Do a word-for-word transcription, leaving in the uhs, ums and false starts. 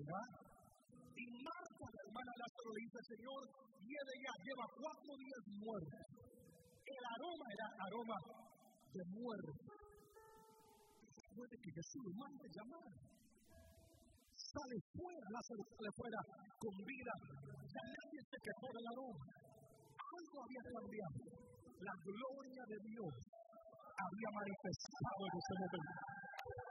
¿verdad? Y Marta, la hermana Lázaro, le dice: Señor, viene ya, lleva cuatro días muerto. El aroma era aroma de muerte. Puede que Jesús lo mande llamar. Sale fuera, Lázaro sale fuera con vida. Ya nadie se quejó del aroma. Algo había cambiado. La gloria de Dios había manifestado en ese momento.